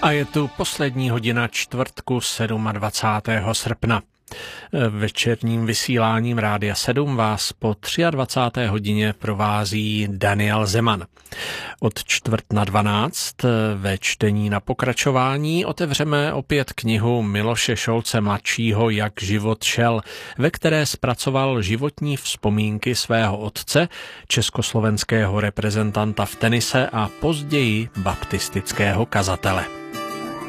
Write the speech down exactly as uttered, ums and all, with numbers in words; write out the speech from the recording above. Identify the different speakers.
Speaker 1: A je tu poslední hodina čtvrtku dvacátého sedmého srpna. Večerním vysíláním Rádia sedm vás po dvacáté třetí hodině provází Daniel Zeman. Od čtvrt na dvanáct ve čtení na pokračování otevřeme opět knihu Miloše Šolce mladšího Jak život šel, ve které zpracoval životní vzpomínky svého otce, československého reprezentanta v tenise a později baptistického kazatele.